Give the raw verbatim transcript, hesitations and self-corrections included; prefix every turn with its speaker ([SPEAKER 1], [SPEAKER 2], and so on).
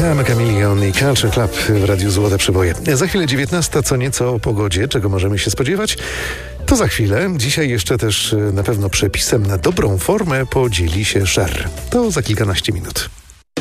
[SPEAKER 1] Tam Chameleon i Culture Club w Radiu Złote Przeboje. Za chwilę dziewiętnasta, co nieco o pogodzie, czego możemy się spodziewać. To za chwilę. Dzisiaj jeszcze też na pewno przepisem na dobrą formę podzieli się Sher. To za kilkanaście minut.